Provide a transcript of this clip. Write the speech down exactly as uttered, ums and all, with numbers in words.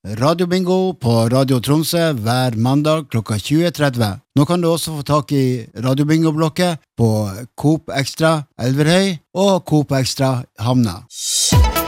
Radiobingo på Radio Tromsø hver mandag klokka tjue tretti. Nå kan du også få tak i Radiobingo-blokket på Coop Extra Elverhøy og Coop Extra Hamna.